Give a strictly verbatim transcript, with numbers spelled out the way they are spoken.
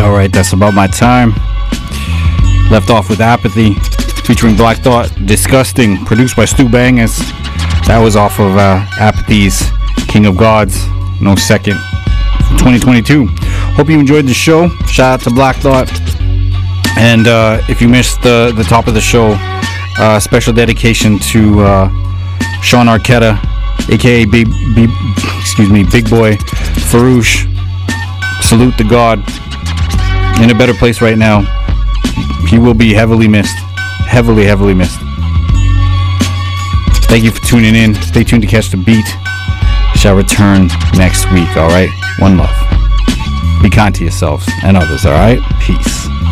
Alright, that's about my time. Left off with Apathy, featuring Black Thought, Disgusting, produced by Stu Bangers. That was off of uh, Apathy's King of Gods, No Second, twenty twenty-two. Hope you enjoyed the show. Shout out to Black Thought. And uh, if you missed the, the top of the show, uh, special dedication to uh, Sean Arquetta, aka Big, Big, excuse me, Big Boy Farouche. Salute to God. In a better place right now. He will be heavily missed. Heavily, heavily missed. Thank you for tuning in. Stay tuned to catch the beat. Shall return next week, alright? One love. Be kind to yourselves and others, alright? Peace.